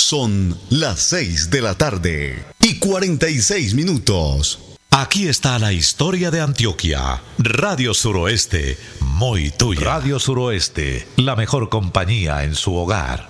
Son las 6 de la tarde y 46 minutos. Aquí está la historia de Antioquia. Radio Suroeste, muy tuya. Radio Suroeste, la mejor compañía en su hogar.